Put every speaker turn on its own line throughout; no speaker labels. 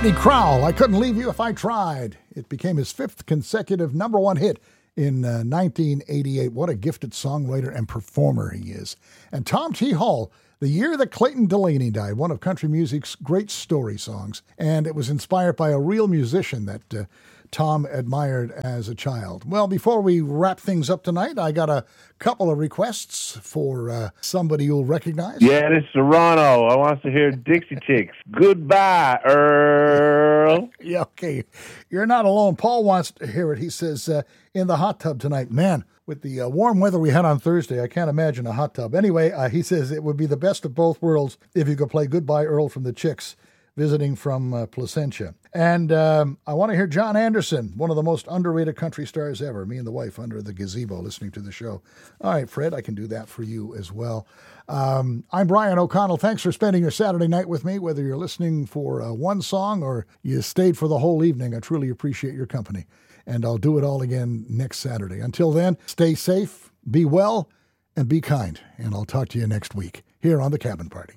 Courtney Crowell, I Couldn't Leave You If I Tried. It became his fifth consecutive number one hit in 1988. What a gifted songwriter and performer he is. And Tom T. Hall, The Year That Clayton Delaney Died, one of country music's great story songs. And it was inspired by a real musician that Tom admired as a child. Well, before we wrap things up tonight, I got a couple of requests for somebody you'll recognize.
Yeah, this is Serrano. I want to hear Dixie Chicks. Goodbye, Earl.
Yeah, okay. You're not alone. Paul wants to hear it. He says, in the hot tub tonight. Man, with the warm weather we had on Thursday, I can't imagine a hot tub. Anyway, he says it would be the best of both worlds if you could play Goodbye, Earl from the Chicks, visiting from Placentia. And I want to hear John Anderson, one of the most underrated country stars ever. Me and the wife under the gazebo listening to the show. All right, Fred, I can do that for you as well. I'm Brian O'Connell. Thanks for spending your Saturday night with me, whether you're listening for one song or you stayed for the whole evening. I truly appreciate your company. And I'll do it all again next Saturday. Until then, stay safe, be well, and be kind. And I'll talk to you next week here on The Cabin Party.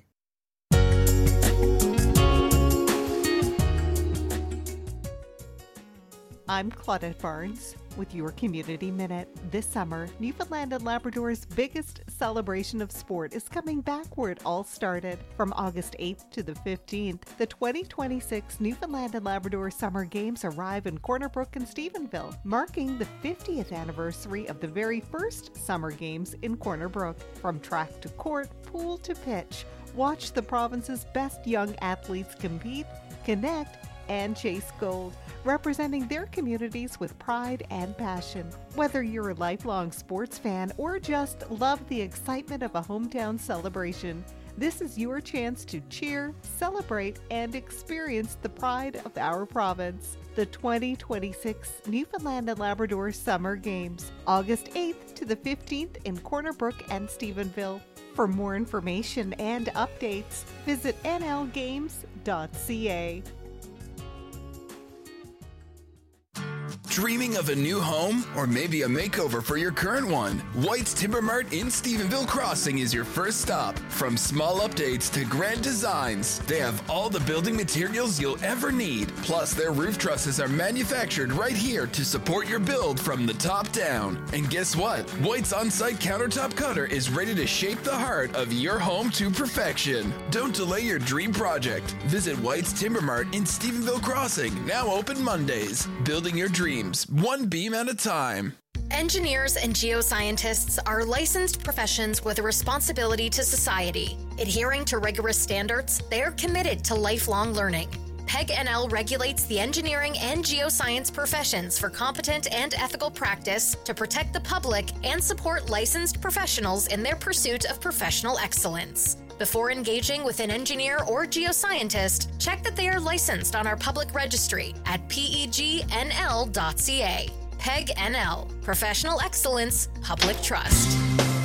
I'm Claudette Barnes with your Community Minute. This summer, Newfoundland and Labrador's biggest celebration of sport is coming back where it all started. From August 8th to the 15th, the 2026 Newfoundland and Labrador Summer Games arrive in Corner Brook and Stephenville, marking the 50th anniversary of the very first Summer Games in Corner Brook. From track to court, pool to pitch, watch the province's best young athletes compete, connect, and chase gold, representing their communities with pride and passion. Whether you're a lifelong sports fan or just love the excitement of a hometown celebration, this is your chance to cheer, celebrate, and experience the pride of our province. The 2026 Newfoundland and Labrador Summer Games, August 8th to the 15th in Corner Brook and Stephenville. For more information and updates, visit nlgames.ca.
Dreaming of a new home or maybe a makeover for your current one? White's Timber Mart in Stephenville Crossing is your first stop. From small updates to grand designs, they have all the building materials you'll ever need. Plus, their roof trusses are manufactured right here to support your build from the top down. And guess what? White's on-site countertop cutter is ready to shape the heart of your home to perfection. Don't delay your dream project. Visit White's Timber Mart in Stephenville Crossing, now open Mondays. Building your dreams, one beam at a time.
Engineers and geoscientists are licensed professions with a responsibility to society. Adhering to rigorous standards, they are committed to lifelong learning. PEG-NL regulates the engineering and geoscience professions for competent and ethical practice to protect the public and support licensed professionals in their pursuit of professional excellence. Before engaging with an engineer or geoscientist, check that they are licensed on our public registry at pegnl.ca. PEG-NL, Professional Excellence, Public Trust.